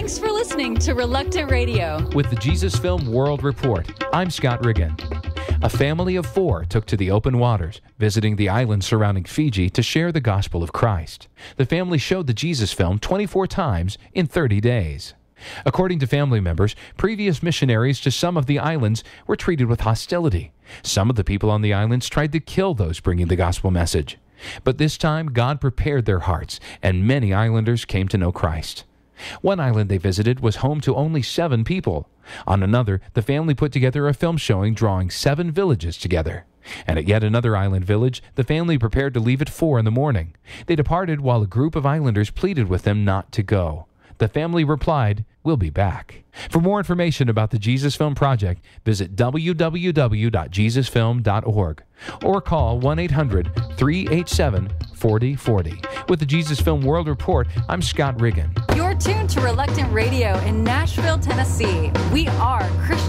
Thanks for listening to Reluctant Radio. With the Jesus Film World Report, I'm Scott Riggin. A family of 4 took to the open waters, visiting the islands surrounding Fiji to share the gospel of Christ. The family showed the Jesus film 24 times in 30 days. According to family members, previous missionaries to some of the islands were treated with hostility. Some of the people on the islands tried to kill those bringing the gospel message. But this time, God prepared their hearts, and many islanders came to know Christ. One island they visited was home to only 7 people. On another, the family put together a film showing drawing 7 villages together. And at yet another island village, the family prepared to leave at 4 in the morning. They departed while a group of islanders pleaded with them not to go. The family replied, "We'll be back." For more information about the Jesus Film Project, visit www.jesusfilm.org or call 1-800-387-4040. With the Jesus Film World Report, I'm Scott Riggin. You're tuned to Reluctant Radio in Nashville, Tennessee. We are Christian